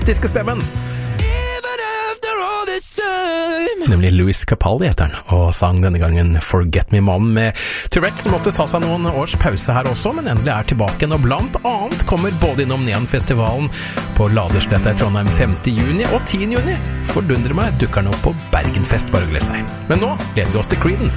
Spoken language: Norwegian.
fantastiske stemmen. Nemlig Louis Capaldi heter han, og sang denne gangen Forget Me Mom med Tourette, som måtte ta seg noen års pause her også, men endelig er tilbake igjen, og blant annet kommer både innom Neonfestivalen på Ladersletta i Trondheim 5. juni og 10. juni. Fordundrer meg, dukker han opp på Bergenfest, bare å glede seg. Men nå gleder vi oss til Creedence.